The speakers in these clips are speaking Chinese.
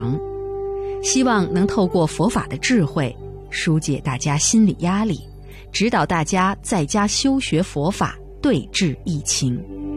希望能透过佛法的智慧，疏解大家心理压力，指导大家在家修学佛法，对治疫情。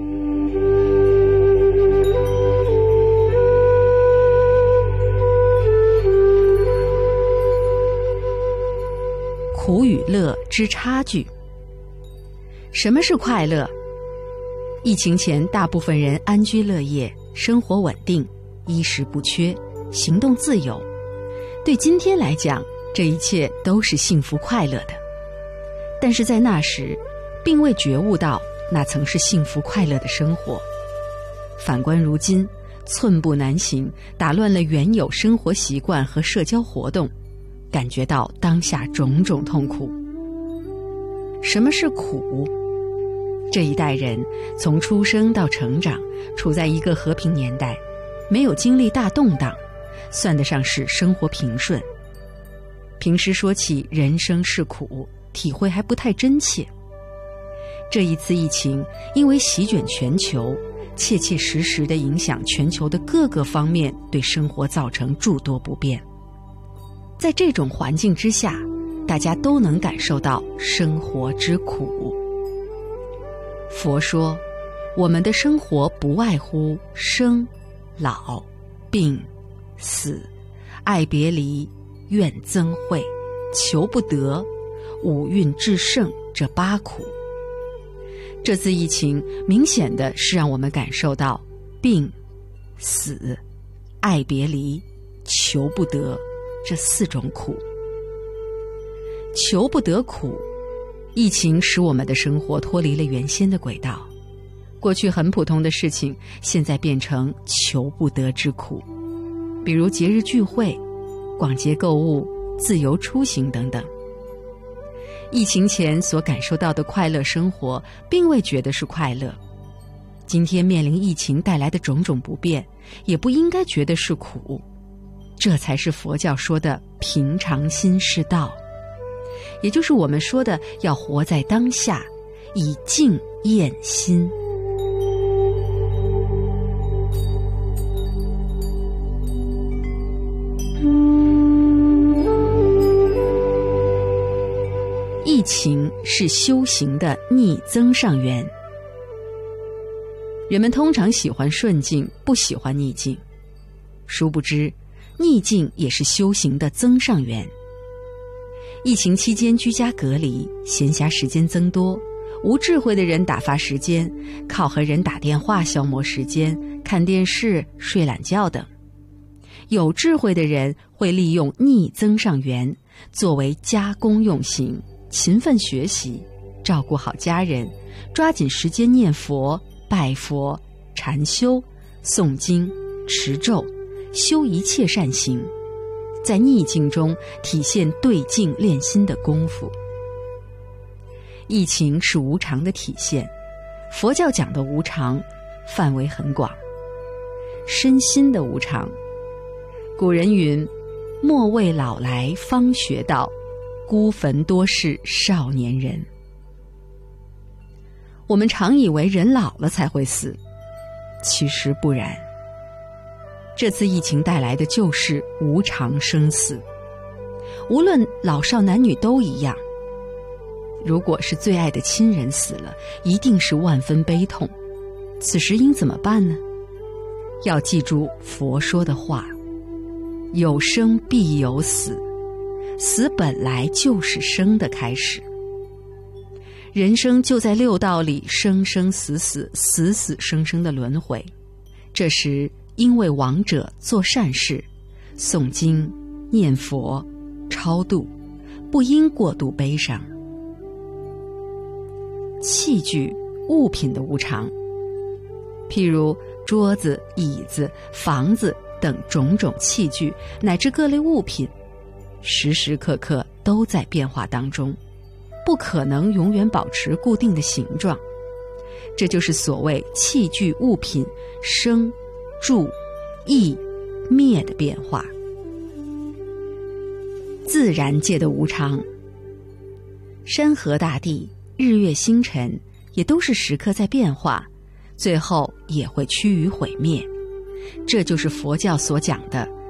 苦与乐之差距。什么是快乐？疫情前，大部分人安居乐业，生活稳定，衣食不缺，行动自由。对今天来讲，这一切都是幸福快乐的。但是在那时，并未觉悟到那曾是幸福快乐的生活。反观如今，寸步难行，打乱了原有生活习惯和社交活动，感觉到当下种种痛苦。什么是苦？这一代人从出生到成长，处在一个和平年代，没有经历大动荡，算得上是生活平顺。平时说起人生是苦，体会还不太真切。这一次疫情因为席卷全球，切切实实地影响全球的各个方面，对生活造成诸多不便。在这种环境之下，大家都能感受到生活之苦。佛说，我们的生活不外乎生、老、病、死、爱别离、怨憎会、求不得、五蕴炽盛这8苦。这次疫情明显的是让我们感受到病、死、爱别离、求不得这4种苦。求不得苦，疫情使我们的生活脱离了原先的轨道，过去很普通的事情，现在变成求不得之苦。比如节日聚会、逛街购物、自由出行等等。疫情前所感受到的快乐生活，并未觉得是快乐。今天面临疫情带来的种种不便，也不应该觉得是苦。这才是佛教说的平常心是道，也就是我们说的要活在当下，以静验心。疫情是修行的逆增上缘。人们通常喜欢顺境，不喜欢逆境，殊不知逆境也是修行的增上缘。疫情期间居家隔离，闲暇时间增多，无智慧的人打发时间，靠和人打电话消磨时间，看电视、睡懒觉等。有智慧的人会利用逆增上缘作为加功用行，勤奋学习，照顾好家人，抓紧时间念佛、拜佛、禅修、诵经、持咒，修一切善行，在逆境中体现对境练心的功夫。疫情是无常的体现，佛教讲的无常范围很广，身心的无常。古人云：莫为老来方学道，孤坟多是少年人。我们常以为人老了才会死，其实不然。这次疫情带来的就是无常生死，无论老少男女都一样。如果是最爱的亲人死了，一定是万分悲痛。此时应怎么办呢？要记住佛说的话：有生必有死，死本来就是生的开始。人生就在六道里生生死死、死死生生的轮回。这时因为亡者做善事，诵经、念佛、超度，不应过度悲伤。器具、物品的无常，譬如桌子、椅子、房子等种种器具，乃至各类物品，时时刻刻都在变化当中，不可能永远保持固定的形状。这就是所谓器具物品生、住、异、灭的变化。自然界的无常，山河大地、日月星辰也都是时刻在变化，最后也会趋于毁灭。这就是佛教所讲的